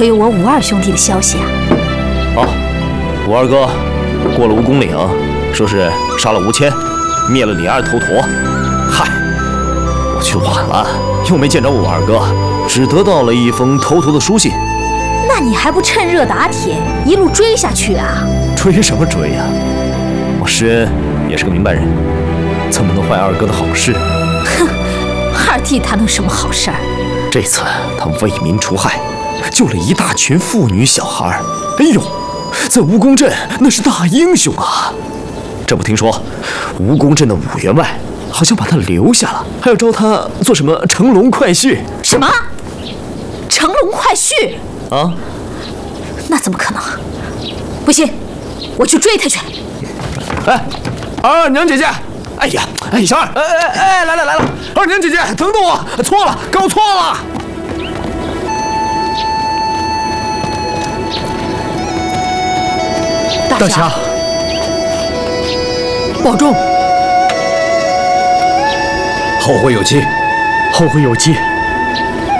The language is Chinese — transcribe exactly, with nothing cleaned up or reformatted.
可有我武二兄弟的消息啊？ 哦，武二哥过了蜈蚣岭，说是杀了吴谦，灭了李二头陀。嗨，我去晚了，又没见着武二哥，只得到了一封头陀的书信。 那你还不趁热打铁，一路追下去啊？ 追什么追呀、啊？我施恩也是个明白人，怎么能坏二哥的好事？ 哼，二弟他能什么好事儿？ 这次他为民除害，救了一大群妇女小孩。哎呦，在蜈蚣镇那是大英雄啊！这不听说，蜈蚣镇的武员外好像把他留下了，还要招他做什么乘龙快婿？ 什么？乘龙快婿？ 啊？ 那怎么可能？不行，我去追他去。 哎，二娘姐姐！哎呀，哎，小二，哎哎哎，来了来了！二娘姐姐，等等我，错了，搞错了。 大侠， 保重， 后会有期， 后会有期。